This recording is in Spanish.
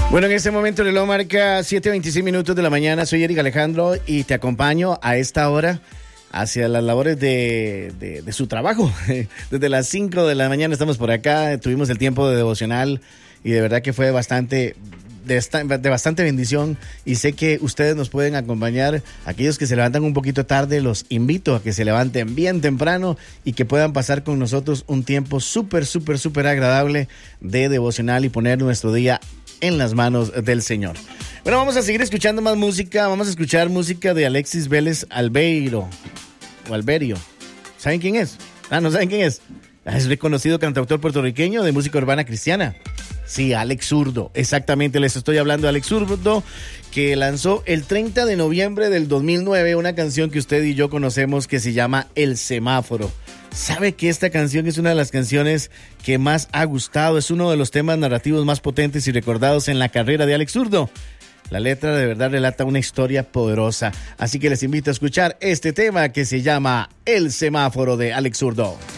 Bueno, en este momento el reloj marca 7:26 minutos de la mañana. Soy Eric Alejandro y te acompaño a esta hora hacia las labores de su trabajo. Desde las 5 de la mañana estamos por acá, tuvimos el tiempo de devocional y de verdad que fue bastante bendición, y sé que ustedes nos pueden acompañar. Aquellos que se levantan un poquito tarde, los invito a que se levanten bien temprano y que puedan pasar con nosotros un tiempo súper agradable de devocional y poner nuestro día en las manos del Señor. Bueno, vamos a seguir escuchando más música. Vamos a escuchar música de Alexis Vélez Albeiro o Alberio. ¿Saben quién es? ¿No saben quién es? Es reconocido cantautor puertorriqueño de música urbana cristiana. Sí, Alex Zurdo, exactamente, les estoy hablando de Alex Zurdo, que lanzó el 30 de noviembre del 2009 una canción que usted y yo conocemos que se llama El Semáforo. ¿Sabe que esta canción es una de las canciones que más ha gustado? Es uno de los temas narrativos más potentes y recordados en la carrera de Alex Zurdo. La letra de verdad relata una historia poderosa, así que les invito a escuchar este tema que se llama El Semáforo de Alex Zurdo.